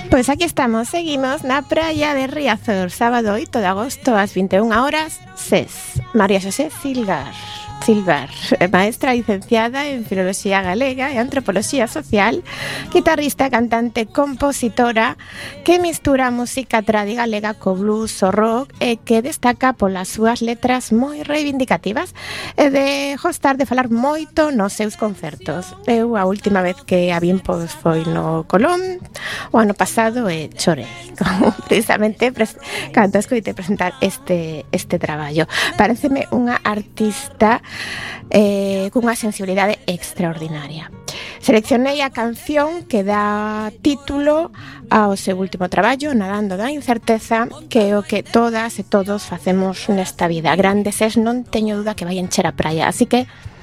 Pois aquí estamos, seguimos na praia de Riazor, sábado 8 de agosto ás 21 horas, SES. María Xosé Silvar, maestra licenciada en Filoloxía Galega e Antropoloxía Social, guitarrista, cantante, compositora, que mistura a música tradi galega co blues, o rock e que destaca polas súas letras moi reivindicativas e de gostar de falar moito nos seus concertos. Eu a última vez que a vin pois foi no Colón o ano pasado e chorei precisamente cando escoitei presentar este traballo. Pareceme unha artista cunha sensibilidade extraordinaria. Seleccionei a canción que dá título ao seu último traballo, Nadando da incerteza, que é o que todas e todos facemos nesta vida. Grandes es, non teño duda que vai encher a praia, así que